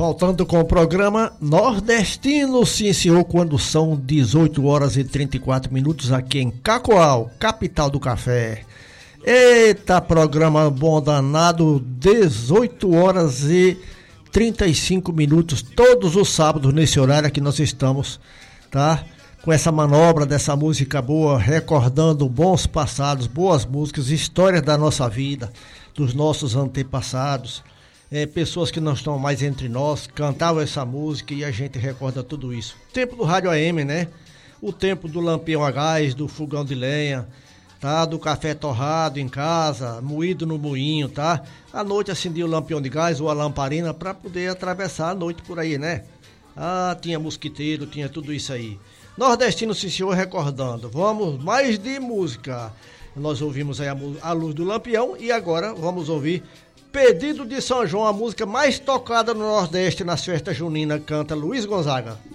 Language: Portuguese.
voltando com o programa Nordestino, sim senhor, quando são 18 horas e 34 minutos aqui em Cacoal, capital do café. Eita, programa bom danado, 18 horas e 35 minutos, todos os sábados nesse horário aqui nós estamos, tá? Com essa manobra dessa música boa, recordando bons passados, boas músicas, histórias da nossa vida, dos nossos antepassados. Pessoas que não estão mais entre nós cantavam essa música e a gente recorda tudo isso. Tempo do rádio AM, né? O tempo do lampião a gás, do fogão de lenha, tá? Do café torrado em casa, moído no moinho, tá? À noite acendia o lampião de gás ou a lamparina para poder atravessar a noite por aí, né? Ah, tinha mosquiteiro, tinha tudo isso aí. Nordestino, sim senhor, recordando. Vamos, mais de música. Nós ouvimos aí a luz do lampião e agora vamos ouvir Pedido de São João, a música mais tocada no Nordeste nas festas juninas, canta Luiz Gonzaga.